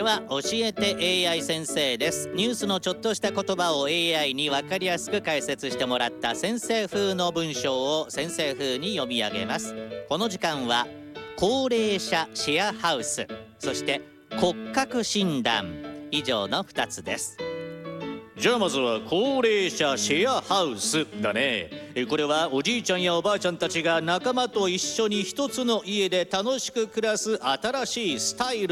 は教えて AI 先生です。ニュースのちょっとした言葉を AI に分かりやすく解説してもらった先生風の文章を先生風に読み上げます。この時間は高齢者シェアハウス、そして骨格診断、以上の2つです。じゃあまずは高齢者シェアハウスだね。これはおじいちゃんやおばあちゃんたちが仲間と一緒に一つの家で楽しく暮らす新しいスタイル